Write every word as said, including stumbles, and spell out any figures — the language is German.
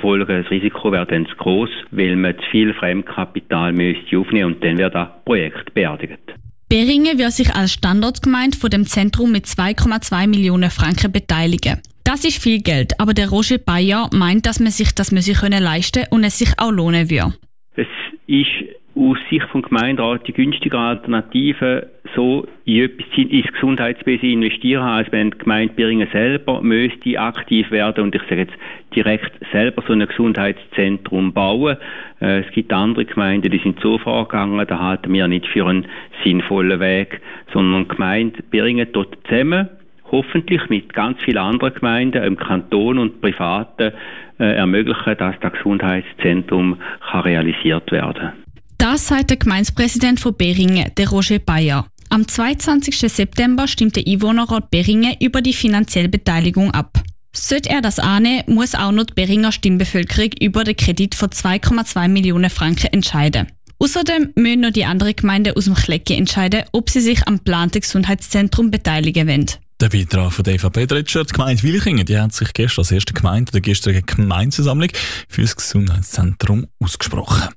Folgen, das Risiko wäre dann zu gross, weil man zu viel Fremdkapital müsste aufnehmen und dann wäre das Projekt beerdigt. Beringen wird sich als Standortgemeinde von dem Zentrum mit zwei Komma zwei Millionen Franken beteiligen. Das ist viel Geld, aber der Roger Bayer meint, dass man sich das müsse können leisten und es sich auch lohnen würde. Es ist aus Sicht des Gemeinderats die günstige Alternative, so in etwas ins Gesundheitswesen investieren, als wenn die Gemeinde Beringen selber müsste aktiv werden und ich sage jetzt direkt selber so ein Gesundheitszentrum bauen. Äh, es gibt andere Gemeinden, die sind so vorgegangen, da halten wir nicht für einen sinnvollen Weg, sondern die Gemeinde Beringen dort zusammen, hoffentlich mit ganz vielen anderen Gemeinden im Kanton und Privaten äh, ermöglichen, dass das Gesundheitszentrum kann realisiert werden kann. Das sagt der Gemeindepräsident von Beringen, der Roger Bayer. Am zweiundzwanzigsten September stimmt der Einwohnerrat Beringen über die finanzielle Beteiligung ab. Sollte er das annehmen, muss auch noch die Beringer Stimmbevölkerung über den Kredit von zwei Komma zwei Millionen Franken entscheiden. Außerdem müssen noch die anderen Gemeinden aus dem Chlecki entscheiden, ob sie sich am geplanten Gesundheitszentrum beteiligen wollen. Der Beitrag von Eva Pedritscher, die Gemeinde Wilchingen, die hat sich gestern als erste Gemeinde der gestrigen Gemeindeversammlung für das Gesundheitszentrum ausgesprochen.